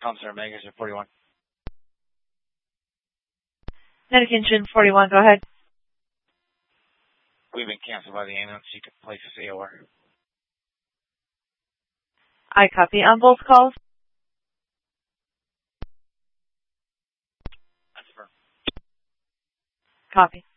Counselor Megas at 41. Medication 41, go ahead. We've been canceled by the ambulance. You can place this AOR. I copy on both calls. That's for Copy.